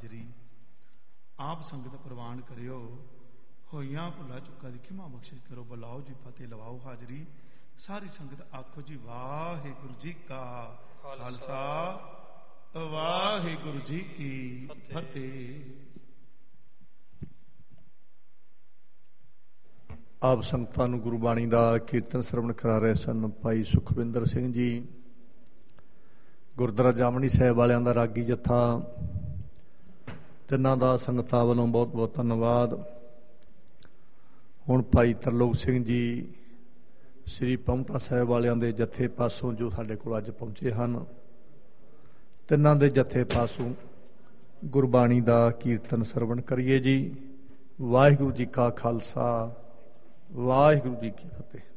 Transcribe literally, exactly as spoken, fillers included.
ਹਾਜ਼ਰੀ। ਆਪ ਸੰਗਤ ਪ੍ਰਵਾਨ ਕਰਿਓ, ਹੋਈਆਂ ਭੁੱਲਾਂ ਚੁੱਕਾਂ ਦੀ ਖਿਮਾ ਬਖਸ਼ਿਸ਼ ਕਰੋ। ਬੁਲਾਓ ਜੀ ਫਤਿਹ, ਲਵਾਓ ਹਾਜ਼ਰੀ। ਸਾਰੀ ਸੰਗਤ ਆਖੋ ਜੀ ਵਾਹਿਗੁਰੂ ਜੀ ਕਾ ਖਾਲਸਾ, ਵਾਹਿਗੁਰੂ ਜੀ ਕੀ ਫਤਿਹ। ਆਪ ਸੰਗਤਾਂ ਨੂੰ ਗੁਰਬਾਣੀ ਦਾ ਕੀਰਤਨ ਸਰਵਣ ਕਰਾ ਰਹੇ ਸਨ ਭਾਈ ਸੁਖਵਿੰਦਰ ਸਿੰਘ ਜੀ, ਗੁਰਦੁਆਰਾ ਜਾਮਣੀ ਸਾਹਿਬ ਵਾਲਿਆਂ ਦਾ ਰਾਗੀ ਜੱਥਾ। ਤਿੰਨਾਂ ਦਾ ਸੰਗਤਾਂ ਵੱਲੋਂ ਬਹੁਤ ਬਹੁਤ ਧੰਨਵਾਦ। ਹੁਣ ਭਾਈ ਤਰਲੋਕ ਸਿੰਘ ਜੀ ਸ੍ਰੀ ਪਾਉਂਟਾ ਸਾਹਿਬ ਵਾਲਿਆਂ ਦੇ ਜੱਥੇ ਪਾਸੋਂ ਜੋ ਸਾਡੇ ਕੋਲ ਅੱਜ ਪਹੁੰਚੇ ਹਨ, ਤਿੰਨਾਂ ਦੇ ਜੱਥੇ ਪਾਸੋਂ ਗੁਰਬਾਣੀ ਦਾ ਕੀਰਤਨ ਸਰਵਣ ਕਰੀਏ ਜੀ। ਵਾਹਿਗੁਰੂ ਜੀ ਕਾ ਖਾਲਸਾ, ਵਾਹਿਗੁਰੂ ਜੀ ਕੀ ਫਤਿਹ।